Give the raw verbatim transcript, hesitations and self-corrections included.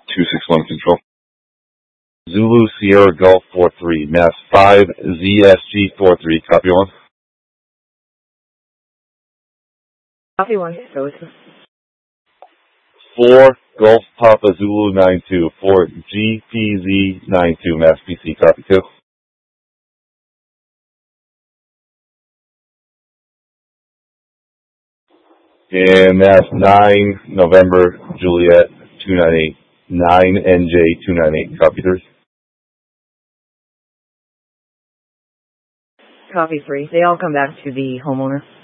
two six one Control. Zulu Sierra Golf four three, Mass five Z S G four three, copy one. Copy one, so it's four Golf Papa Zulu nine two, four G P Z nine two, Mass P C, copy two. And Mass nine November Juliet two nine eight, nine N J two nine eight, copy three. copy three. They all come back to the homeowner.